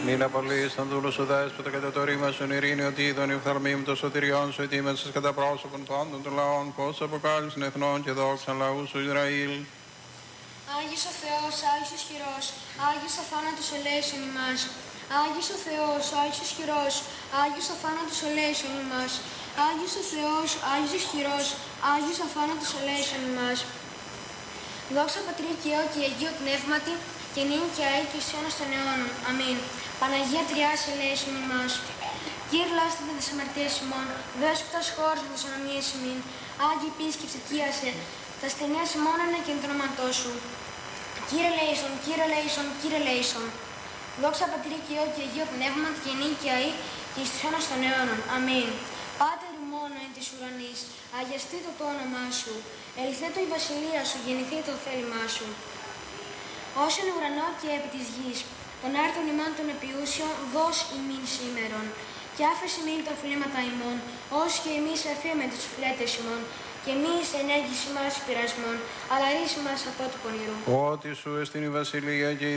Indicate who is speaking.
Speaker 1: Μην απολύσαν δούλου σου δέσποτα κατά το ρήμα σου ειρήνη, ότι είδον η οφθαλμή μου το σωτηριών σου, ετοίμασες κατά πρόσωπον πάντων των λαών, πώς αποκάλυψαν εθνών και δόξαν λαού σου Ισραήλ.
Speaker 2: Άγιος ο Θεός, Άγιος ισχυρός, Άγιος αθάνατος ελέησον ημάς. Άγιος ο Θεός, Άγιος ισχυρός, Άγιος αθάνατος ελέησον ημάς. Άγιος ο Θεός, Άγιος ισχυρός, Άγιος αθάνατος ελέησον ημάς. Δόξα Πατρί και Υιό και Αγίου Πνεύματι, και νυν και αεί και εις αιώνας των αιώνων. Αμήν. Παναγία Τριάς ελέησον ημάς. Κύριε λάστητε τις αμαρτίες ημών, δέσποτας χώρος με τις ανομίες ημίν. Άγιοι επίσκεψε κύασε, τα στενές ημών είναι και εν το όνοματό σου. Κύριε λέησον, Κύριε λέησον, Κύριε λέησον. Δόξα Πατρί και Υιό και Αγίου Πνεύματι, και νυν και αεί και εις αιώνας των αιώνων. Αμήν. Πάτερ ημών εν της ουρανής, αγιαστήτω το όνομά σου. Ελθέτω η βασιλεία σου, γεννηθήτω το θέλημά σου. Όσον ουρανό και επί της γης, των άρτων ημών των επιούσιων, δώσ' ημίν σήμερον. Και άφεση ημίν τα οφειλήματα ημών, ως και εμείς αφήμε τους φλέτες ημών. Και μη εις ενέγγιση μας πειρασμών, αλλά ρίση μας από του πονηρού.
Speaker 1: Ότι σου εστιν η βασιλεία και η